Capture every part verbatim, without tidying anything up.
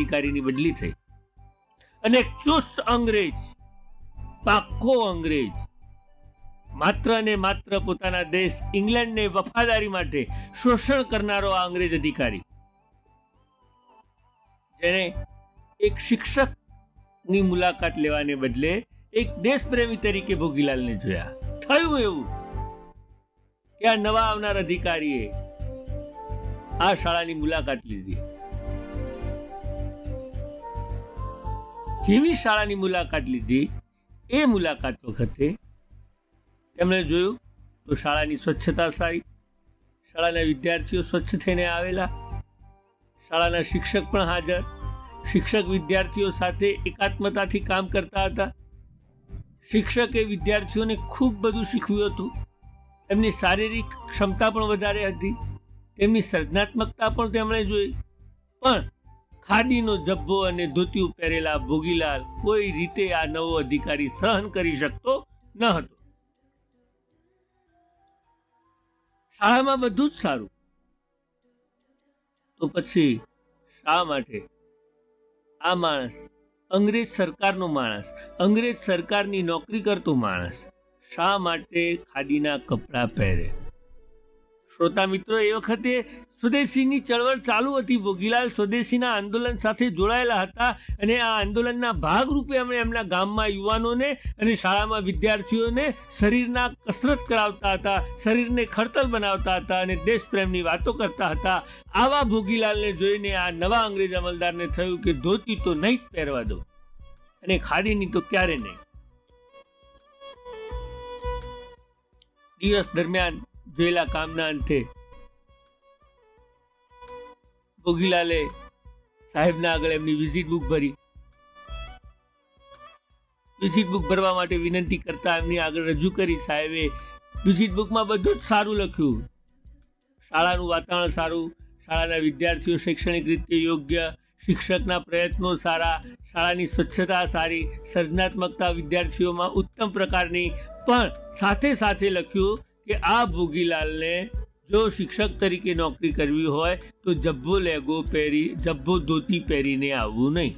અધિકારીની બદલી થઈ અને એક ચુસ્ત અંગ્રેજ, પાક્કો અંગ્રેજ, માત્ર ને માત્ર પોતાના દેશ ઇંગ્લેન્ડને વફાદારી માટે શોષણ કરનારો આ અંગ્રેજ અધિકારી, જેને એક શિક્ષકની મુલાકાત લેવાને બદલે એક દેશપ્રેમી તરીકે ભોગીલાલને જોયા. થયું એવું કે આ નવા આવનાર અધિકારીએ આ શાળાની મુલાકાત લીધી. જેવી શાળાની મુલાકાત લીધી એ મુલાકાત વખતે તેમણે જોયું તો શાળાની સ્વચ્છતા સારી, શાળાના વિદ્યાર્થીઓ સ્વચ્છ થઈને આવેલા, શાળાના શિક્ષક પણ હાજર, શિક્ષક વિદ્યાર્થીઓ સાથે એકાત્મતાથી કામ કરતા હતા. શિક્ષકે વિદ્યાર્થીઓને ખૂબ બધું શીખવ્યું હતું. એમની શારીરિક ક્ષમતા પણ વધારે હતી, તેમની સર્જનાત્મકતા પણ તેમણે જોઈ. પણ ખાદીનો જબ્બો અને ધોતિયું પહેરેલા ભોગીલાલ કોઈ રીતે આ નવો અધિકારી સહન કરી શકતો ન હતો. શાળામાં બધું જ સારું, તો પછી શા માટે આ માણસ, અંગ્રેજ સરકારનો માણસ, અંગ્રેજ સરકારની નોકરી કરતો માણસ, શા માટે ખાદીના કપડા પહેરે? શ્રોતા મિત્રો, એ વખતે સ્વદેશીની ચળવળ ચાલુ હતી. ભોગીલાલ સ્વદેશીના આંદોલન સાથે જોડાયેલા હતા અને આ આંદોલનના ભાગરૂપે એમણે એમના ગામમાં યુવાનોને અને શાળામાં વિદ્યાર્થીઓને શરીરના કસરત કરાવતા હતા, શરીરને ખડતલ બનાવતા હતા અને દેશપ્રેમની વાતો કરતા હતા. આવા ભોગીલાલને જોઈને આ નવા અંગ્રેજ અમલદારને થયું કે ધોતી તો નહીં જ પહેરવા દો અને ખાદીની તો ક્યારે નહીં. દિવસ દરમિયાન જોયેલા કામના અંતે ભોગીલાલે સાહેબના આગળ એમની વિઝિટ બુક ભરી. વિઝિટ બુક ભરવા માટે વિનંતી કરતા એમની આગળ રજૂ કરી. સાહેબે વિઝિટ બુકમાં બધું જ સારું લખ્યું. શાળાનું વાતાવરણ સારું, શાળાના વિદ્યાર્થીઓ શૈક્ષણિક રીતે યોગ્ય, શિક્ષકના પ્રયત્નો સારા, શાળાની સ્વચ્છતા સારી, સર્જનાત્મકતા વિદ્યાર્થીઓમાં ઉત્તમ પ્રકારની. પણ સાથે સાથે લખ્યું કે આ ભોગીલાલને જો શિક્ષક તરીકે નોકરી કરવી હોય તો જબ્બો લેગો પહેરી, જબ્બો ધોતી પહેરીને આવવું નહીં.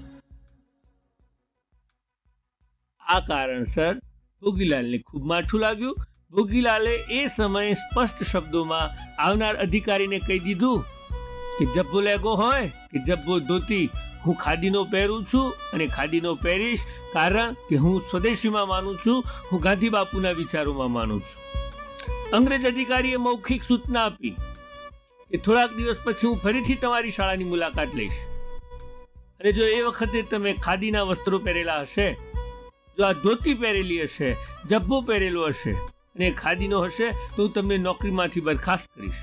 આ કારણસર ભોગીલાલને ખૂબ માઠું લાગ્યું. ભોગીલાલે એ સમયે સ્પષ્ટ શબ્દોમાં આવનાર અધિકારીને કહી દીધું કે જબ્બો લેગો હોય કે જબ્બો ધોતી, હું ખાદીનો પહેરું છું અને ખાદીનો પહેરીશ, કારણ કે હું સ્વદેશીમાં માનું છું, હું ગાંધી બાપુના વિચારોમાં માનું છું. અંગ્રેજ અધિકારીએ મૌખિક સૂચના આપી કે થોડાક દિવસ પછી હું ફરીથી તમારી શાળાની મુલાકાત લઈશ અને જો એ વખતે તમે ખાદીના વસ્ત્રો પહેરેલા હશે, જો આ ધોતી પહેરેલી હશે, જબ્બો પહેરેલો હશે અને ખાદીનો હશે તો હું તમને નોકરીમાંથી બરખાસ્ત કરીશ.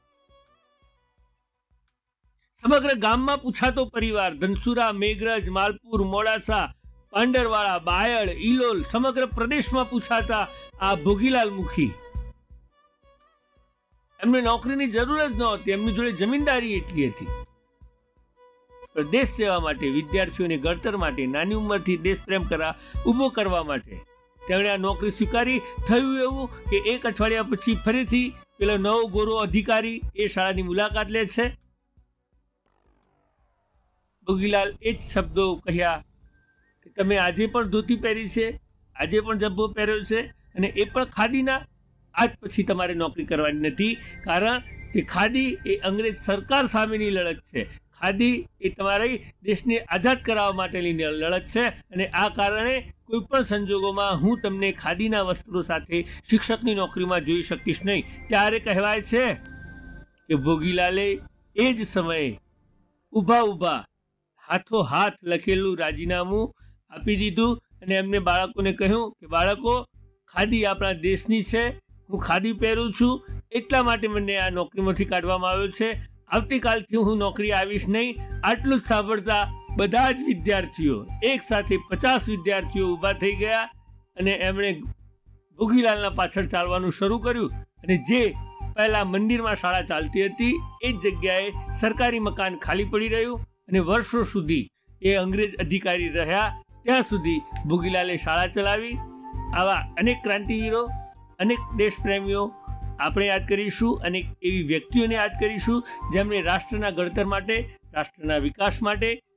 સમગ્ર ગામમાં પૂછાતો પરિવાર, ધનસુરા, મેઘરજ, માલપુર, મોડાસા, પાંડરવાળા, બાયડ, ઇલોલ, સમગ્ર પ્રદેશમાં પૂછાતા આ ભોગીલાલ મુખી, એમને નોકરીની જરૂર જ નહોતી, એમની જોડે જમીનદારી એટલી હતી. દેશ સેવા માટે, વિદ્યાર્થીઓને ઘડતર માટે, નાની ઉંમરથી દેશ પ્રેમ કરવા ઉભો કરવા માટે તેમણે આ નોકરી સ્વીકારી. થયું એવું કે એક અઠવાડિયા પછી ફરીથી પેલો નવો ગોરો અધિકારી એ શાળાની મુલાકાત લે છે. ભોગીલાલ એ જ શબ્દો કહ્યા કે તમે આજે પણ ધોતી પહેરી છે, આજે પણ જબ્બો પહેર્યો છે અને એ પણ ખાદીના. આજ પછી તમારે નોકરી કરવાની નથી, કારણ કે ખાદી એ અંગ્રેજ સરકાર સામેની લડત છે. ખાદી એ તમારી દેશને આઝાદ કરાવવા માટેની લડત છે અને આ કારણે કોઈ પણ સંજોગોમાં હું તમને ખાદીના વસ્ત્રો સાથે શિક્ષકની નોકરીમાં જોઈ શકીશ નહીં. ત્યારે કહેવાય છે કે ભોગીલાલે એ જ સમયે ઊભા ઊભા હાથો હાથ લખેલું રાજીનામું આપી દીધું અને એમને બાળકોને કહ્યું કે બાળકો, ખાદી આપણા દેશની છે, હું ખાદી પહેરું છું, એટલા માટે મને આ નોકરીમાંથી કાઢવામાં આવ્યો છે. આવતીકાલથી હું નોકરી આવીશ નહીં. આટલું જ સાંભળતા બધા જ વિદ્યાર્થીઓ, એક સાથે પચાસ વિદ્યાર્થીઓ ઊભા થઈ ગયા અને એમણે ભોગીલાલના પાછળ ચાલવાનું શરૂ કર્યું અને જે પહેલા મંદિરમાં શાળા ચાલતી હતી એ જ જગ્યાએ સરકારી મકાન ખાલી પડી રહ્યું અને વર્ષો સુધી એ અંગ્રેજ અધિકારી રહ્યા ત્યાં સુધી ભોગીલાલે શાળા ચલાવી. આવા અનેક ક્રાંતિવીરો, અનેક દેશપ્રેમીઓ આપણે યાદ કરીશું અને એવી વ્યક્તિઓને યાદ કરીશું જેમણે રાષ્ટ્રના ઘડતર માટે, રાષ્ટ્રના વિકાસ માટે